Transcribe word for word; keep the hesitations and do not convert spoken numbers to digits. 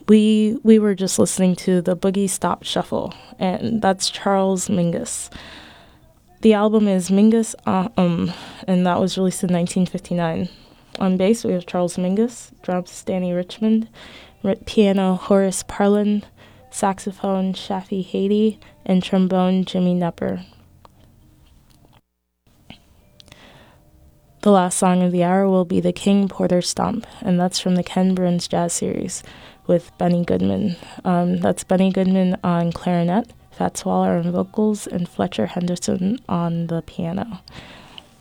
we we were just listening to the Boogie Stop Shuffle, and that's Charles Mingus. The album is Mingus, uh, um, and that was released in nineteen fifty-nine. On bass, we have Charles Mingus, drums, Danny Richmond, r- piano, Horace Parlin, saxophone, Shafi Haiti, and trombone, Jimmy Nepper. The last song of the hour will be The King Porter Stomp, and that's from the Ken Burns Jazz Series with Benny Goodman. Um, that's Benny Goodman on clarinet, Fats Waller on vocals, and Fletcher Henderson on the piano.